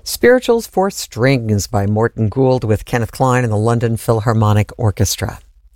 Spirituals for Strings by Morton Gould with Kenneth Klein and the London Philharmonic Orchestra.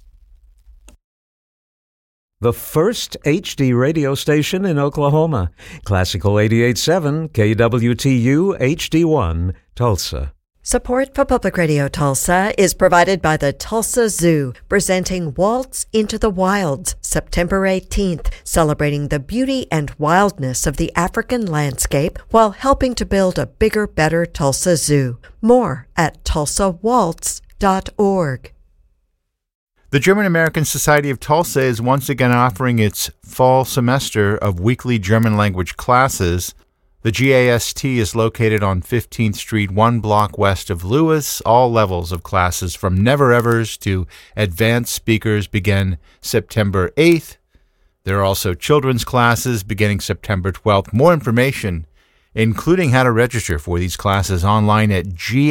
The first HD radio station in Oklahoma. Classical 88.7 KWTU HD1, Tulsa. Support for Public Radio Tulsa is provided by the Tulsa Zoo, presenting Waltz into the Wilds, September 18th, celebrating the beauty and wildness of the African landscape while helping to build a bigger, better Tulsa Zoo. More at tulsawaltz.org. The German American Society of Tulsa is once again offering its fall semester of weekly German language classes. The GAST is located on 15th Street, 1 block west of Lewis. All levels of classes from never-evers to advanced speakers begin September 8th. There are also children's classes beginning September 12th. More information, including how to register for these classes, online at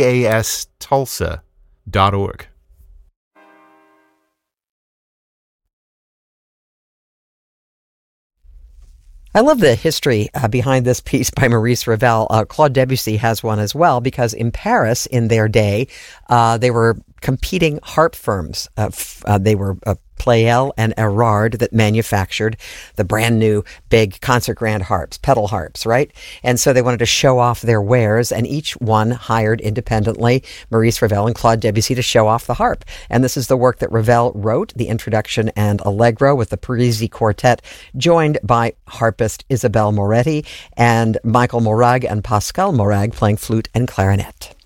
gastulsa.org. I love the history behind this piece by Maurice Ravel. Claude Debussy has one as well, because in Paris in their day, they were competing harp firms. They were Pleyel and Erard that manufactured the brand new big concert grand harps, pedal harps, right? And so they wanted to show off their wares, and each one hired independently Maurice Ravel and Claude Debussy to show off the harp. And this is the work that Ravel wrote, the introduction and allegro, with the Parisi Quartet, joined by harpist Isabelle Moretti and Michael Morag and Pascal Morag playing flute and clarinet.